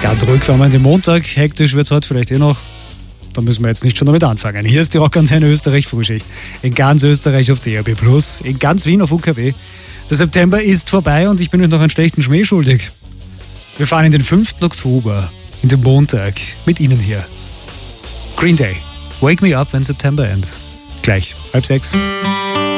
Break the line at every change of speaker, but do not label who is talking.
Ganz ruhig fahren wir in den Montag. Hektisch wird es heute vielleicht noch. Da müssen wir jetzt nicht schon damit anfangen. Hier ist die Rockantenne Österreich Frühschicht. In ganz Österreich auf DAB+, in ganz Wien auf UKW. Der September ist vorbei und ich bin euch noch einen schlechten Schmäh schuldig. Wir fahren in den 5. Oktober, in den Montag, mit Ihnen hier. Green Day, Wake Me Up When September Ends. Gleich, 5:30.